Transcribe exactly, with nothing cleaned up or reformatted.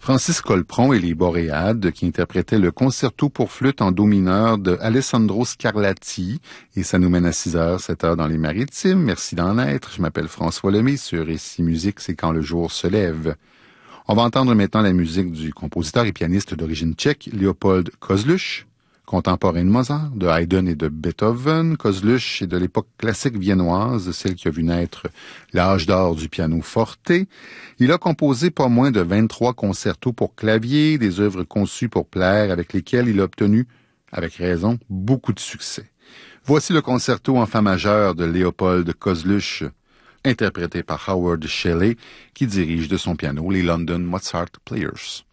Francis Colpron et les Boréades, qui interprétaient le concerto pour flûte en do mineur de Alessandro Scarlatti. Et ça nous mène à six heures, sept heures dans les Maritimes. Merci d'en être. Je m'appelle François Lemay. Sur Récit Musique, c'est quand le jour se lève. On va entendre maintenant la musique du compositeur et pianiste d'origine tchèque, Leopold Kozluch, contemporain de Mozart, de Haydn et de Beethoven. Kozluch est de l'époque classique viennoise, celle qui a vu naître l'âge d'or du piano forte. Il a composé pas moins de vingt-trois concertos pour clavier, des œuvres conçues pour plaire, avec lesquelles il a obtenu, avec raison, beaucoup de succès. Voici le concerto en fa majeur de Leopold Kozluch, interprété par Howard Shelley, qui dirige de son piano les London Mozart Players.